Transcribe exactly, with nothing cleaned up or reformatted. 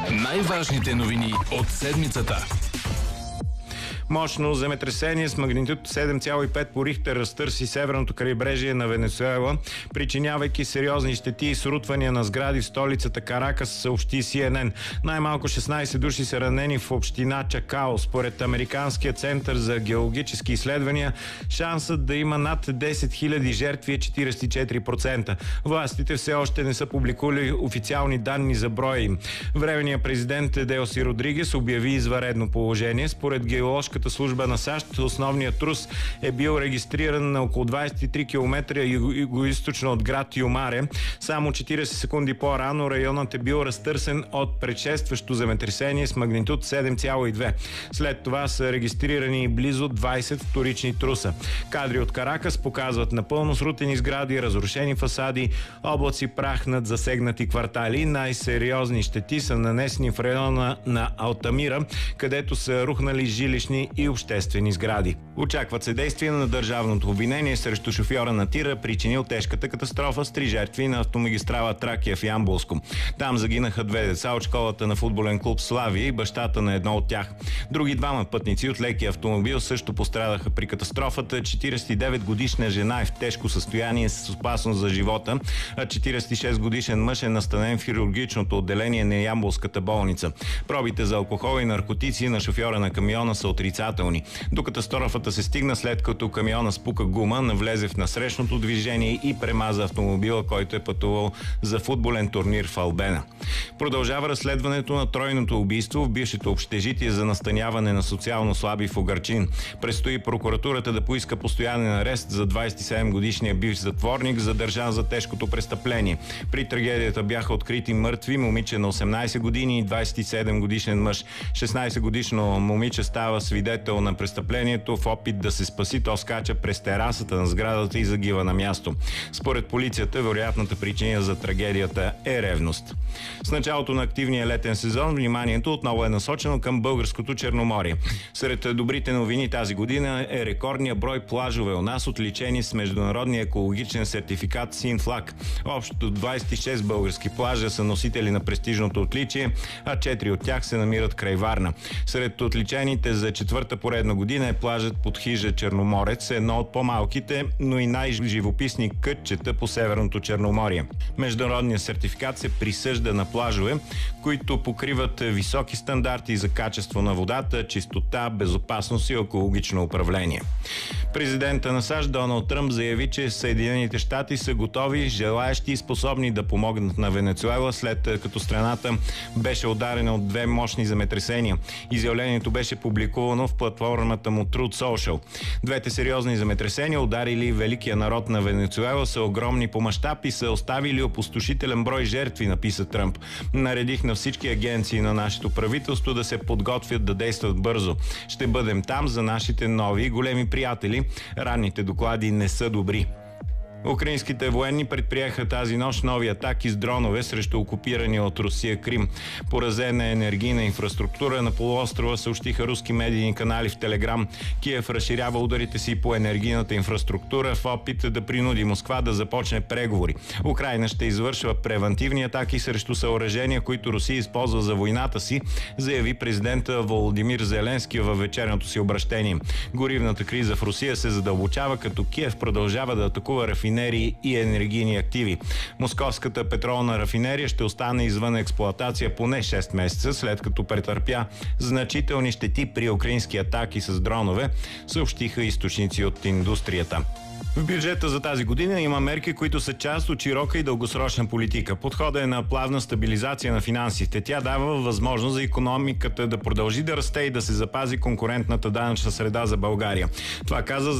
Най-важните новини от седмицата. Мощно земетресение с магнитуд седем цяло и пет по Рихтер разтърси северното крайбрежие на Венецуела, причинявайки сериозни щети и срутвания на сгради в столицата Каракас, съобщи Си Ен Ен. Най-малко шестнайсет души са ранени в община Чакао. Според Американския център за геологически изследвания, шансът да има над десет хиляди жертви е четирийсет и четири процента. Властите все още не са публикували официални данни за броя им. Временният президент Делси Родригес обяви извънредно положение. Според геоложката служба на САЩ, основният трус е бил регистриран на около двайсет и три километра югоизточно от град Юмаре. Само четирийсет секунди по-рано районът е бил разтърсен от предшестващо земетресение с магнитуд седем цяло и две. След това са регистрирани близо двайсет вторични труса. Кадри от Каракас показват напълно срутени сгради, разрушени фасади, облаци прах над засегнати квартали. Най-сериозни щети са нанесени в района на Алтамира, където са рухнали жилищни и обществени сгради. Очакват се действия на държавното обвинение срещу шофьора на тира, причинил тежката катастрофа с три жертви на автомагистрала Тракия в Ямболско. Там загинаха две деца от школата на футболен клуб Славия и бащата на едно от тях. Други двама пътници от лекия автомобил също пострадаха при катастрофата. четирийсет и девет годишна жена е в тежко състояние с опасност за живота, а четирийсет и шест годишен мъж е настанен в хирургичното отделение на Ямболската болница. Пробите за алкохол и наркотици на шофьора на камиона са отрицателни. До катастрофата се стигна след като камиона спука гума, навлезе в насрещното движение и премаза автомобила, който е пътувал за футболен турнир в Албена. Продължава разследването на тройното убийство в бившето общежитие за настаняване на социално слаби в Угърчин. Предстои прокуратурата да поиска постоянен арест за двайсет и седем годишния бивш затворник, задържан за тежкото престъпление. При трагедията бяха открити мъртви момиче на осемнайсет години и двайсет и седем годишен мъж. шестнайсет годишно момиче става свидетел на престъплението. В опит да се спаси, то скача през терасата на сградата и загива на място. Според полицията, вероятната причина за трагедията е ревност. С началото на активния летен сезон вниманието отново е насочено към българското Черноморие. Сред добрите новини тази година е рекордния брой плажове у нас, отличени с международния екологичен сертификат Синфлаг. Общо двайсет и шест български плажа са носители на престижното отличие, а четири от тях се намират край Варна. Сред отличените за четвърта поредна година е плажът под хижа Черноморец, едно от по-малките, но и най-живописни кътчета по Северното Черноморие. Международният сертификат се присъжда на плажове, които покриват високи стандарти за качество на водата, чистота, безопасност и екологично управление. Президента на САЩ Доналд Тръмп заяви, че Съединените щати са готови, желаещи и способни да помогнат на Венецуела, след като страната беше ударена от две мощни земетресения. Изявлението беше публикувано в платформата му Truth Social. Двете сериозни земетресения, ударили великия народ на Венецуела, са огромни по мащаб и са оставили опустошителен брой жертви, написа Тръмп. Наредих на всички агенции на нашето правителство да се подготвят да действат бързо. Ще бъдем там за нашите нови и големи приятели. Ранните доклади не са добри. Украинските военни предприеха тази нощ нови атаки с дронове срещу окупирания от Русия Крим. Поразена е енергийна инфраструктура на полуострова, съобщиха руски медийни канали в Телеграм. Киев разширява ударите си по енергийната инфраструктура в опит да принуди Москва да започне преговори. Украйна ще извършва превантивни атаки срещу съоръжения, които Русия използва за войната си, заяви президента Володимир Зеленски във вечерното си обращение. Горивната криза в Русия се задълбочава, като Киев продължава да атакува рафинерии и енергийни активи. Московската петролна рафинерия ще остане извън експлоатация поне шест месеца, след като претърпя значителни щети при украински атаки с дронове, съобщиха източници от индустрията. В бюджета за тази година има мерки, които са част от широка и дългосрочна политика. Подходът е на плавна стабилизация на финансите. Тя дава възможност за икономиката да продължи да расте и да се запази конкурентната данъчна среда за България. Това каза